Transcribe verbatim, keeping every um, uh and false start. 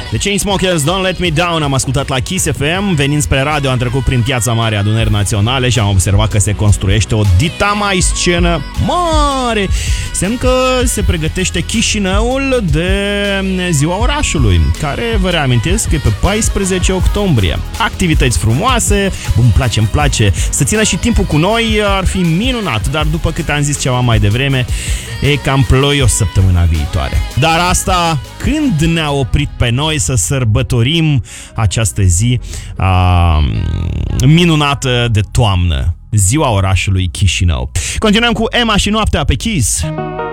The Chainsmokers, Don't Let Me Down, am ascultat la Kiss F M. Venind spre radio, am trecut prin Piața Mare a Adunării Naționale și am observat că se construiește o dita mai scenă mare. Semn că se pregătește Chișinăul de Ziua Orașului, care, vă reamintesc, e pe paisprezece octombrie. Activități frumoase, îmi place, îmi place. Să țină și timpul cu noi ar fi minunat, dar după cât am zis ceva mai devreme, e cam ploios săptămâna viitoare. Dar asta când ne-a oprit pe noi să sărbătorim această zi a, minunată de toamnă, Ziua Orașului Chișinău. Continuăm cu Emma și noaptea pe Kiss.